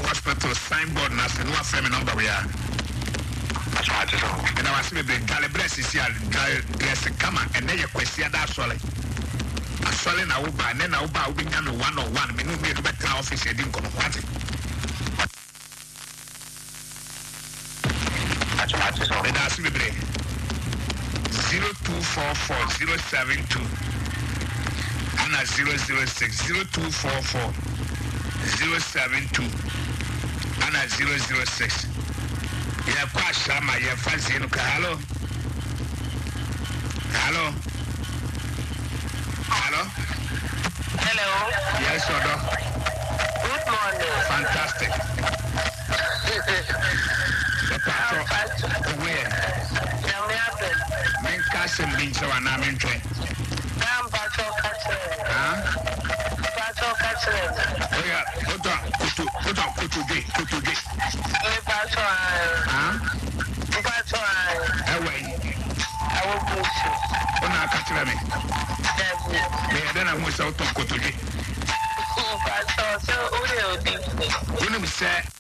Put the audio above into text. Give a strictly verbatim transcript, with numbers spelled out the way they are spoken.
Hospital signboard na se no afem number we are. And I was maybe Galibres is here, dress a camera, and then you question that solid. A solid now, and then I'll bow being one on one. Many made better office, I didn't come what it. And that's me, zero two four four zero seven two and a zero zero six zero two four four zero seven two and a zero zero six. Yeah, Pasha, my fancy in Hello. Hello. Hello. Hello. Yes, Odo. Good morning. Fantastic. The pastor, where? Men casting being so an arm in train. I'm Patrol Catching. Huh? Patrol Catching. Oh, yeah. Put on, put on, put on, put on, put on. Patrol. Huh? Patrol. Away. I will push you. Oh, now catch me. Yeah, then I'm going to talk to you. Patrol, so who will be? When you say,